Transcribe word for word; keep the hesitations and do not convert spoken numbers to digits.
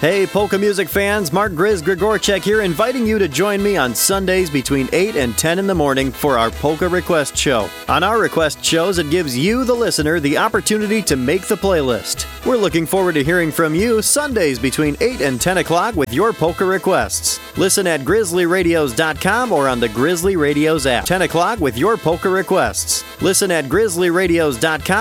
Hey, polka music fans, Mark Grizz Grigorchek here, inviting you to join me on Sundays between eight and ten in the morning for our Polka Request Show. On our request shows, it gives you, the listener, the opportunity to make the playlist. We're looking forward to hearing from you Sundays between eight and ten o'clock with your polka requests. Listen at grizzly radios dot com or on the Grizzly Radios app. ten o'clock with your polka requests. Listen at grizzly radios dot com